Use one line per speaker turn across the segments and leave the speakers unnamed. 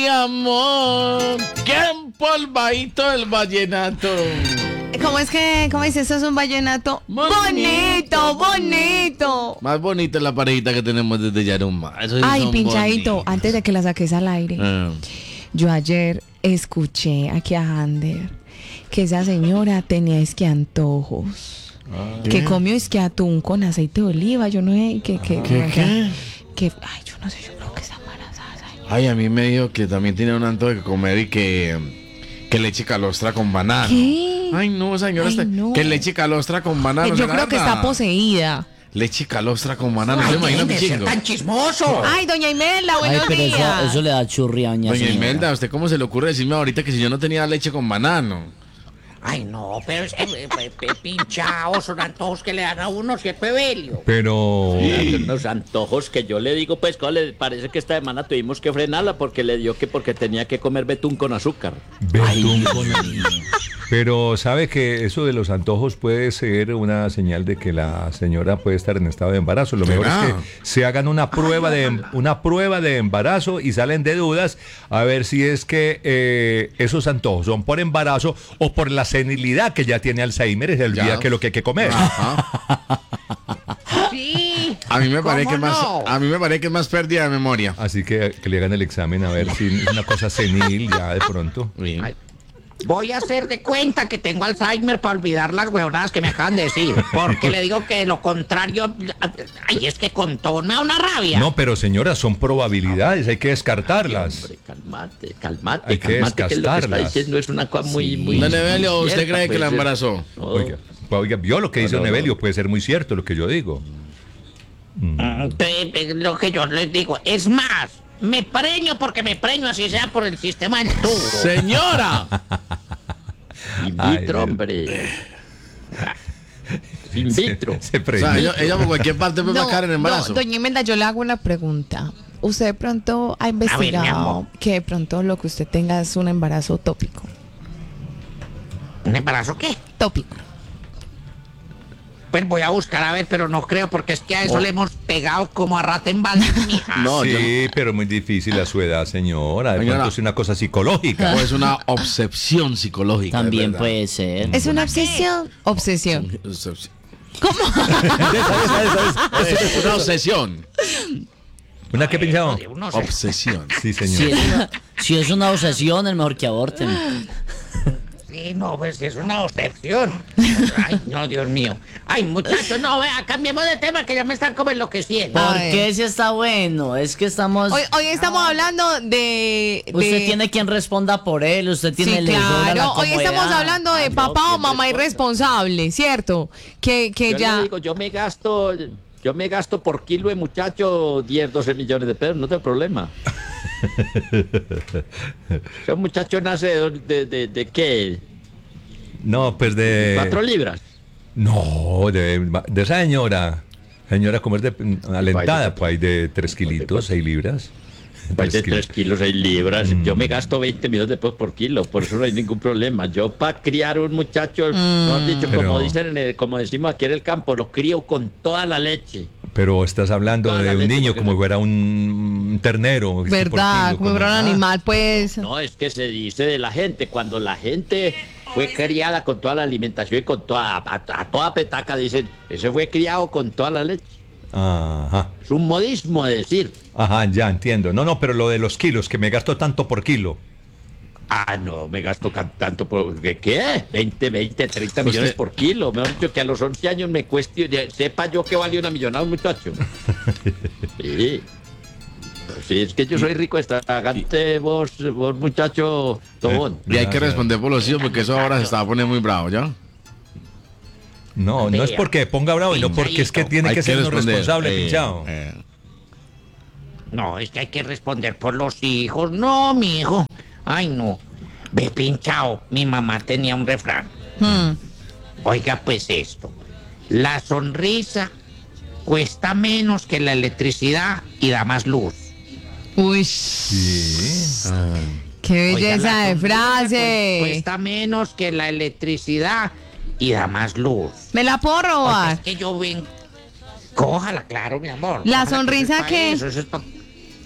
Mi amor, qué empolvadito el vallenato.
¿Cómo dice? Eso es un vallenato bonito, bonito.
Más bonita es la parejita que tenemos desde Yaruma.
Ay, pinchadito, antes de que la saques al aire. Yo ayer escuché aquí a Ander que esa señora tenía esque antojos. Que comió esque atún con aceite de oliva. Yo no sé
¿Qué?
Ay, yo no sé, yo creo que está embarazada.
Ay, a mí me dijo que también tiene un antojo de comer y que leche calostra con banano.
¿Qué?
Ay, no, señora,
no.
que leche calostra con banano.
Yo creo que está poseída.
Leche calostra con banano, ¿se imagina mi chingo?
¡Tan chismoso!
Ay, doña Imelda, buenos
pero
días.
eso le da churria, doña
Doña
señora.
Imelda, ¿usted cómo se le ocurre decirme ahorita que si yo no tenía leche con banano?
Ay, no, pero es que pinchados son antojos que le dan a uno, ¿cierto, Evelio?
Pero...
Hay unos antojos que yo le digo, pues, le parece que esta semana tuvimos que frenarla porque le dio que porque tenía que comer betún con azúcar.
Betún con... Pero sabe que eso de los antojos puede ser una señal de que la señora puede estar en estado de embarazo. Lo mejor es que se hagan una prueba de embarazo y salen de dudas a ver si es que esos antojos son por embarazo o por la senilidad que ya tiene Alzheimer y se olvida que es lo que hay que comer.
Sí.
A mí me parece que
no?
a mí me parece que es más pérdida de memoria.
Así que le hagan el examen a ver si es una cosa senil ya de pronto.
Bien.
Ay, voy a hacer de cuenta que tengo Alzheimer para olvidar las huevonadas que me acaban de decir. Porque le digo que lo contrario... Ay, es que con todo me da una rabia.
No, pero señora, son probabilidades, hay que descartarlas.
Hombre, calmate,
Hay que
que lo que está
desgastarlas.
diciendo es una cosa muy...
Don Evelio, ¿usted
cierta,
cree que la
pues,
embarazó?
no.
Oiga, vio lo que dice don Evelio, puede ser muy cierto lo que yo digo.
Lo que yo les digo, es más, me preño porque me preño, así sea por el sistema del tubo.
¡Señora!
In
Ay,
vitro, hombre. In vitro.
Se
O
preñó.
sea, ella por cualquier parte puede marcar en embarazo.
Doña Imelda, yo le hago una pregunta. Usted de pronto ha
mi
investigado
amor.
que de pronto lo que usted tenga es un embarazo tópico.
¿Un embarazo qué?
Tópico.
Pues voy a buscar a ver, pero no creo, porque es que a eso le hemos pegado como a rata en balde, mija.
No, yo
Sí, pero muy difícil a su edad, señora. De
Señora.
pronto es una cosa psicológica.
o es una obsesión psicológica.
También
es verdad.
puede ser.
¿Es una obsesión? Obsesión. ¿Cómo?
Es una obsesión.
¿Una qué pensado?
De uno se-
Obsesión.
Sí,
Si
señor.
si es una obsesión, es mejor que aborten.
Sí, no, pues es una obsesión. Ay, no, Dios mío. Ay, muchachos, no, vea, cambiemos de tema que ya me están como enloqueciendo.
A
¿Por
ver.
qué si está bueno? Es que estamos...
Hoy estamos hablando de...
Usted tiene quien responda por él, usted tiene
Sí,
el deudor a la
claro. Hoy estamos
comodidad.
hablando de papá o mamá irresponsable, ¿cierto? Que
Yo
ya...
le digo, yo me gasto por kilo de muchacho 10, 12 millones de pesos, no tengo problema. Ese muchacho nace de ¿qué?
No, pues de...
4 libras.
No, de esa señora. Señora, como es de alentada, pues hay de 3 kilitos, 6 libras.
Pues de 3 kilos, 6 libras.
Mm.
Yo me gasto 20 millones de pesos por kilo, por eso no hay ningún problema. Yo para criar un muchacho, mejor dicho,
Pero-
como decimos aquí en el campo, lo crío con toda la leche.
Pero estás hablando
Toda la
de un
leche,
niño
porque
como
no-
fuera un ternero.
¿Verdad? Como fuera un animal, pues...
No, es que se dice de la gente, cuando la gente fue criada con toda la alimentación y con toda, a toda petaca, dicen, ese fue criado con toda la leche.
Ajá,
Es un modismo de decir.
ajá, ya entiendo. No, pero lo de los kilos, que me gasto tanto por kilo.
Ah, no, me gasto tanto por... ¿Qué? 20, 30 millones
Usted-
por kilo. Me han dicho que a los 11 años me cueste... Sepa yo que vale una millonada un muchacho. Sí. Sí, es que yo soy rico extravagante, vos muchacho tobón.
Y hay que responder por los hijos porque eso ahora se estaba poniendo muy bravo, ¿ya?
No, no es porque ponga bravo, sino porque es que tiene
Hay
que ser uno
responder.
responsable, pinchado.
No, es que hay que responder por los hijos. No, mi hijo. Ay, no. Ve, pinchao. Mi mamá tenía un refrán. Oiga, pues esto. La sonrisa cuesta menos que la electricidad y da más luz.
Uy,
Sí.
qué
Oiga,
belleza
la
de
sonrisa
frase.
Cuesta menos que la electricidad y da más luz.
¿Me la puedo
Oiga,
robar?
es que yo ven. Cójala, claro, mi amor.
¿La
Cójala,
sonrisa
eso es pa'
qué?
eso es pa'-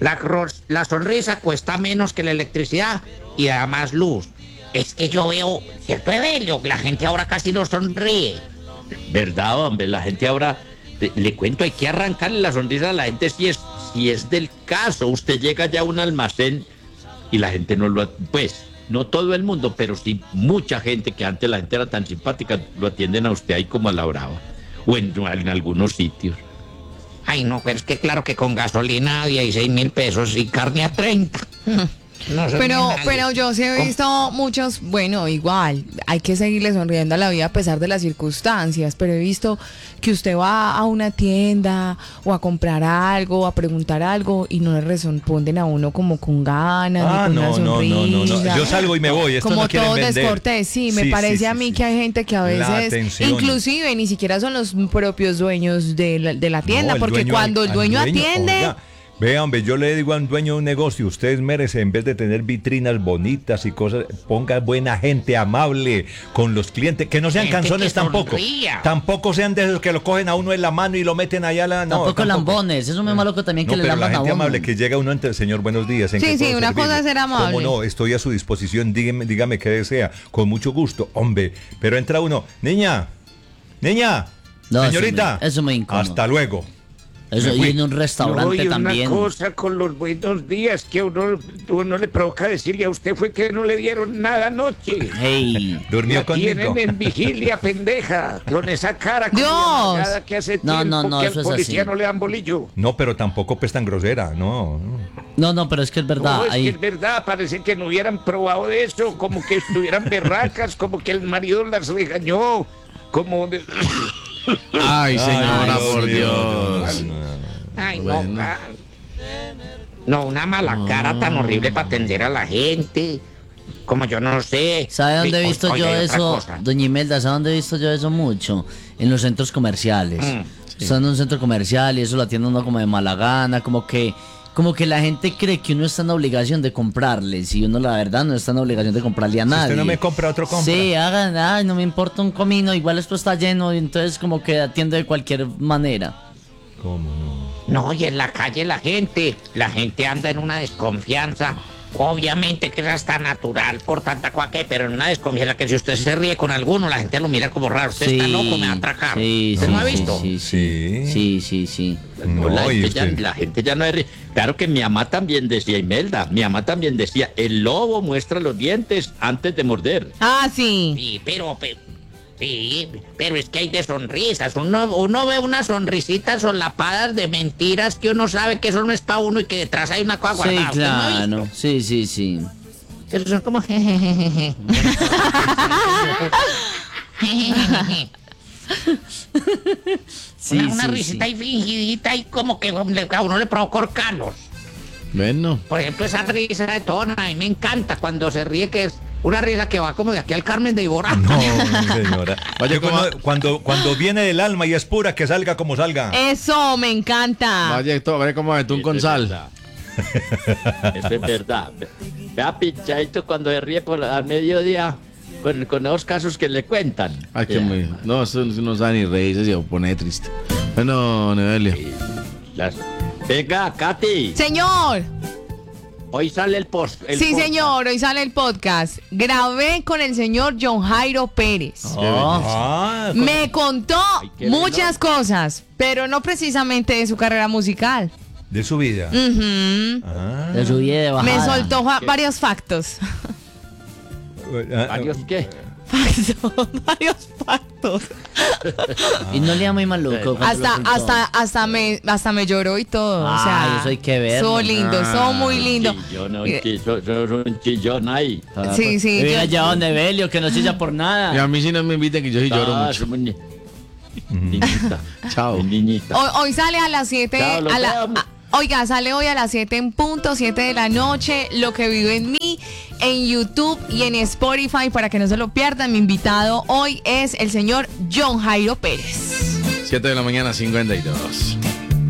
La sonrisa cuesta menos que la electricidad y da más luz. Es que yo veo, ¿cierto, Evelio? La gente ahora casi no sonríe.
¿Verdad, hombre? La gente ahora, le cuento, hay que arrancarle la sonrisa a la gente si es del caso. Usted llega ya a un almacén y la gente no lo... Pues, no todo el mundo, pero sí mucha gente, que antes la gente era tan simpática, lo atienden a usted ahí como a la brava. O en algunos sitios.
Ay, no, pero es que claro que con gasolina a 16.000 pesos y carne a 30. No sé
Pero yo sí he visto muchos, bueno, igual, hay que seguirle sonriendo a la vida a pesar de las circunstancias, pero he visto que usted va a una tienda o a comprar algo, a preguntar algo y no le responden a uno como con ganas, ni con una sonrisa.
Yo salgo y me voy, esto
como
no quieren
todo
vender.
descortés, sí, me parece a mí que hay gente que a veces, inclusive ni siquiera son los propios dueños de la tienda, porque cuando el dueño atiende...
Oiga, vea, hombre, yo le digo a un dueño de un negocio, ustedes merecen, en vez de tener vitrinas bonitas y cosas, ponga buena gente amable con los clientes, que no sean
Gente
canzones
que
tampoco.
sonría.
Tampoco sean de esos que lo cogen a uno en la mano y lo meten allá a la... No,
Tampoco lambones, eso me malo que también que
No,
le
pero la
lamban a
gente
uno.
amable que llega uno entre, señor, buenos días. ¿en
Sí,
qué
sí,
puedo
una cosa
servirle?
es ser amable.
¿Cómo no? Estoy a su disposición, dígame qué desea, con mucho gusto, hombre. Pero entra uno, niña,
No,
señorita,
eso me incómodo.
hasta luego.
Eso,
Me
y
fui.
en un restaurante
No, y
también.
una cosa con los buenos días que uno le provoca decirle a usted fue que no le dieron nada anoche.
Hey.
Durmió
La
conmigo.
tienen en vigilia, pendeja, con esa cara como
Dios.
amargada que hace
No,
tiempo
no,
que
eso
al
es
policía
así.
no le dan bolillo.
No, pero tampoco pues tan grosera, no.
No, pero es que es verdad.
No, es
ahí-
que es verdad, parece que no hubieran probado de eso, como que estuvieran berracas, como que el marido las regañó, como...
Ay, señora,
Ay,
por
mío,
Dios.
Ay,
Bueno.
no, no, una mala cara tan horrible para atender a la gente. Como yo no sé.
¿Sabe dónde he visto
Oiga,
yo
y otra
eso,
cosa.
doña Imelda? ¿Sabe dónde he visto yo eso mucho? En los centros comerciales. Está en un centro comercial y eso lo atiende uno como de mala gana, como que la gente cree que uno está en obligación de comprarles y uno la verdad no está en obligación de comprarle a nadie.
usted no me compra, otro compra.
Sí, hagan, ay, no me importa un comino, igual esto está lleno y entonces como que atiende de cualquier manera.
¿Cómo no?
No, y en la calle la gente anda en una desconfianza. Obviamente que es hasta natural por tanta cuaque, pero en una desconfianza que si usted se ríe con alguno, la gente lo mira como raro. Usted está loco, me va a atracar.
Sí,
¿Usted
sí,
no ha
sí,
visto?
sí.
No,
No, y
la gente ya no es... Claro que mi mamá también decía, Imelda, mi mamá también decía, el lobo muestra los dientes antes de morder.
Ah, sí.
Sí, pero es que hay de sonrisas. Uno ve unas sonrisitas solapadas de mentiras que uno sabe que eso no es para uno y que detrás hay una cosa
Sí,
guardada. ¿Usted no ha
claro.
visto?
Sí.
Eso son como...
Sí,
una
sí,
risita
sí.
ahí fingidita y como que a uno le provoca horcanos.
Bueno.
Por ejemplo, esa risa de Tona, a mí me encanta cuando se ríe, que es una risa que va como de aquí al Carmen de Iborra.
No, señora.
Vaya,
Que cuando viene del alma y es pura, que salga como salga.
Eso, me encanta.
Vaya, ver cómo betún con sal.
Eso es verdad. Vea, pinchadito cuando se ríe al mediodía con esos casos que le cuentan.
Ay, qué muy. No, eso no sabe ni reírse, se pone triste. Bueno, Nevelia.
Venga, Katy,
Señor.
hoy sale el post.
Sí, señor, hoy sale el podcast. Grabé con el señor John Jairo Pérez.
Ah,
Me contó
qué
muchas cosas, pero no precisamente de su carrera musical.
de su vida.
Ujú.
Ah.
De su vida de bajada.
Me soltó varios factos.
¿Varios qué?
Varios factos.
Y no le da muy maluco. cuando lo contó.
Hasta me lloró y todo. O sea,
Ay, eso hay que verlo.
Son lindos, son muy lindos.
Son un chillón ahí.
Sí, sí.
Y mira
yo-
ya donde Belio, que no chilla por
Y a
nada.
mí sí no me inviten, que yo sí lloro
Ah,
mucho.
somos niñita.
Chao.
Niñita.
Hoy sale a las 7.
Chao, los veo.
Oiga, sale hoy a las 7 en punto, 7 de la noche, Lo que vive en mí, en YouTube y en Spotify, para que no se lo pierdan. Mi invitado hoy es el señor John Jairo Pérez.
7 de la mañana, 52.